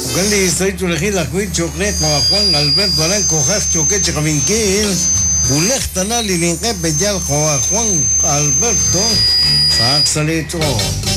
Gali soy chulejil la cuy chocle con Juan Alberto Aranco has choque chaminquil. Ulech tanal y linke peyal con Juan Alberto. Saxalito.